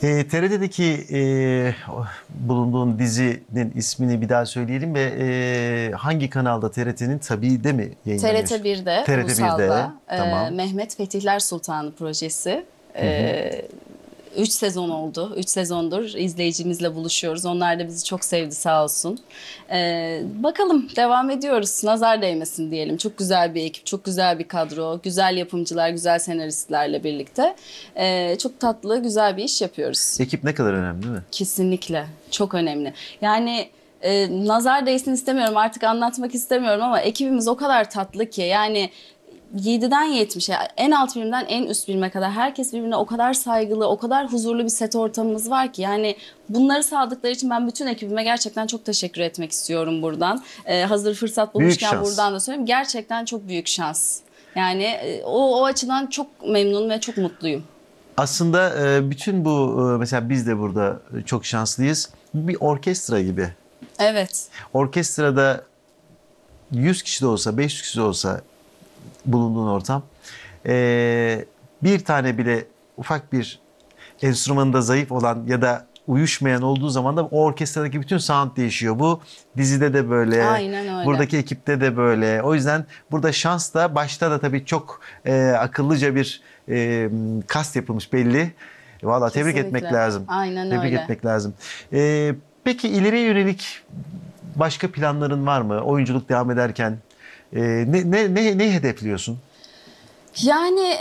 TRT'deki bulunduğun dizinin ismini bir daha söyleyelim ve hangi kanalda? TRT'nin tabii de mi yayınlanıyor? TRT 1'de, TRT 1'de, Ulusal'da tamam. Mehmet Fetihler Sultanı projesi. Hı hı. 3 sezon oldu. 3 sezondur izleyicimizle buluşuyoruz. Onlar da bizi çok sevdi sağ olsun. Bakalım devam ediyoruz. Nazar değmesin diyelim. Çok güzel bir ekip, çok güzel bir kadro. Güzel yapımcılar, güzel senaristlerle birlikte. Çok tatlı, güzel bir iş yapıyoruz. Ekip ne kadar önemli değil mi? Kesinlikle. Çok önemli. Yani nazar değsin istemiyorum, artık anlatmak istemiyorum ama ekibimiz o kadar tatlı ki yani 7'den 70'e en alt birimden en üst birime kadar herkes birbirine o kadar saygılı, o kadar huzurlu bir set ortamımız var ki yani bunları sağladıkları için ben bütün ekibime gerçekten çok teşekkür etmek istiyorum buradan. Hazır fırsat bulmuşken buradan da söyleyeyim. Gerçekten çok büyük şans. Yani o açıdan çok memnun ve çok mutluyum. Aslında bütün bu mesela biz de burada çok şanslıyız. Bu bir orkestra gibi. Evet. Orkestrada 100 kişi de olsa, 500 kişi de olsa bulunduğun ortam, bir tane bile ufak bir enstrümanında zayıf olan ya da uyuşmayan olduğu zaman da o orkestradaki bütün sound değişiyor. Bu dizide de böyle, Aynen öyle. buradaki ekipte de böyle. O yüzden burada şans da başta da tabii çok akıllıca bir kast yapılmış belli. Vallahi tebrik Kesinlikle. etmek lazım. Aynen Tebrik öyle. etmek lazım. Peki ileriye yönelik başka planların var mı? Oyunculuk devam ederken ne hedefliyorsun? Yani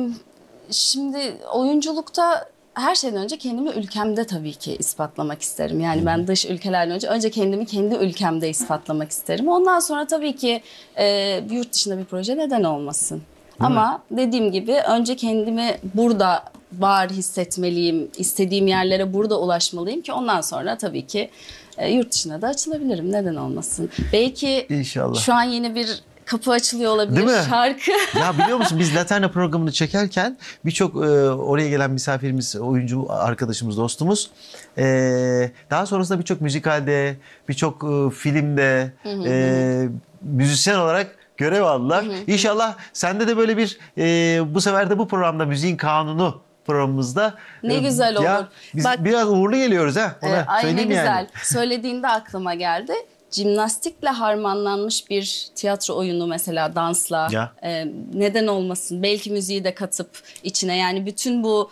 şimdi oyunculukta her şeyden önce kendimi ülkemde tabii ki ispatlamak isterim. Yani ben dış ülkelerden önce kendimi kendi ülkemde ispatlamak isterim. Ondan sonra tabii ki yurt dışında bir proje neden olmasın. Ama dediğim gibi önce kendimi burada var hissetmeliyim, istediğim yerlere burada ulaşmalıyım ki ondan sonra tabii ki yurt dışına da açılabilirim. Neden olmasın? Belki İnşallah. şu an yeni bir kapı açılıyor olabilir. Değil mi? Şarkı. Ya biliyor musun biz Laterna programını çekerken birçok oraya gelen misafirimiz, oyuncu arkadaşımız, dostumuz daha sonrasında birçok müzikalde, birçok filmde müzisyen olarak görev aldılar. İnşallah sende de böyle bir bu sefer de bu programda Müziğin Kanunu programımızda Ne güzel olur. ya biz Bak, biraz uğurlu geliyoruz ha. Ona ay ne söyleyeyim güzel. yani. Söylediğinde aklıma geldi. Jimnastikle harmanlanmış bir tiyatro oyunu mesela dansla Ya. Neden olmasın? Belki müziği de katıp içine yani bütün bu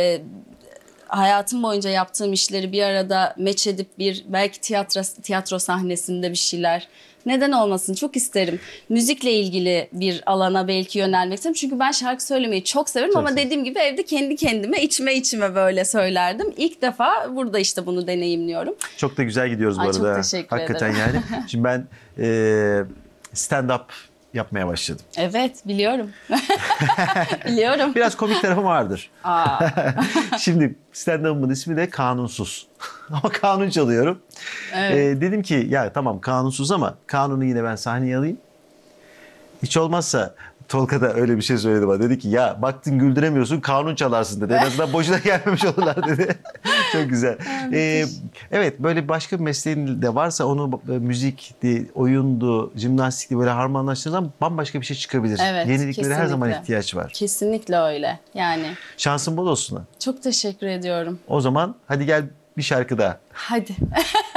hayatım boyunca yaptığım işleri bir arada meç edip bir belki tiyatro sahnesinde bir şeyler neden olmasın? Çok isterim. Müzikle ilgili bir alana belki yönelmek isterim. Çünkü ben şarkı söylemeyi çok severim Çok ama severim. dediğim gibi evde kendi kendime içime böyle söylerdim. İlk defa burada işte bunu deneyimliyorum. Çok da güzel gidiyoruz bu Ay, arada. çok teşekkür Hakikaten ederim. yani. Şimdi ben stand-up yapmaya başladım. Evet, biliyorum. Biliyorum. Biraz komik tarafım vardır. Aa, Şimdi stand-up'ımın ismi de Kanunsuz. Ama kanun çalıyorum. evet. Dedim ki ya tamam kanunsuz ama kanunu yine ben sahneye alayım. Hiç olmazsa Tolga da öyle bir şey söyledi bana. Dedi ki ya baktın güldüremiyorsun kanun çalarsın dedi. En azından boşuna gelmemiş olurlar dedi. Çok güzel. Evet böyle başka bir mesleğin de varsa onu müzikti, oyundu, jimnastikti böyle harmanlaştırırsan bambaşka bir şey çıkabilir. Evet, Yeniliklere her zaman kesinlikle. ihtiyaç var. Kesinlikle öyle. Yani Şansın bol olsun. çok teşekkür ediyorum. O zaman hadi gel bir şarkı daha. Hadi.